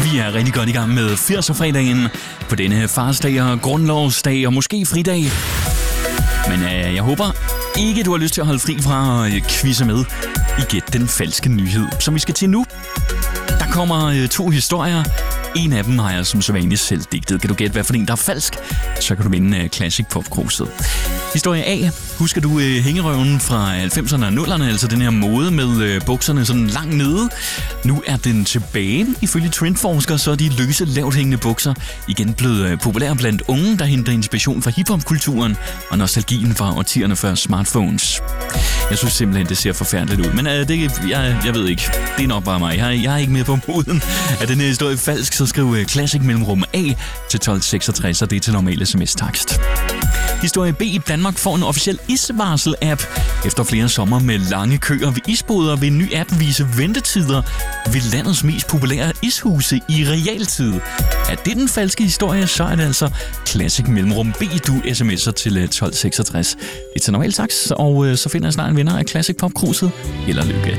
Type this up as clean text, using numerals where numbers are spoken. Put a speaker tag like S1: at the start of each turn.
S1: Vi er rigtig godt i gang med 80'er-fredagen på denne farsdag og grundlovsdag og måske fridag. Men jeg håber ikke, du har lyst til at holde fri fra at quizze med i Gæt den falske nyhed, som vi skal til nu. Der kommer 2 historier. En af dem har jeg som sædvanligt selv digtet. Kan du gætte, hvad for en, der er falsk? Så kan du vinde Classic Pop-kruset. Historie A. Husker du hængerøven fra 90'erne og 0'erne, altså den her mode med bukserne sådan langt nede? Nu er den tilbage. Ifølge trendforskere, så er de løse, lavt hængende bukser igen blevet populære blandt unge, der henter inspiration fra hiphop-kulturen og nostalgien fra årtierne før smartphones. Jeg synes simpelthen, det ser forfærdeligt ud. Men jeg ved ikke. Det er nok bare mig. Jeg er ikke med på moden. Er den her historie falsk, så skriv Classic mellemrum A til 1266, og det er til normal sms-takst. Historie B. Danmark får en officiel isvarsel-app. Efter flere sommer med lange køer ved isboder vil en ny app vise ventetider ved landets mest populære ishuse i realtid. Er det den falske historie, så er det altså Classic mellemrum B, du sms'er til 1266. Det er til normal takst, og så finder jeg snart en vinder af Classic Pop-kruset. Held og lykke.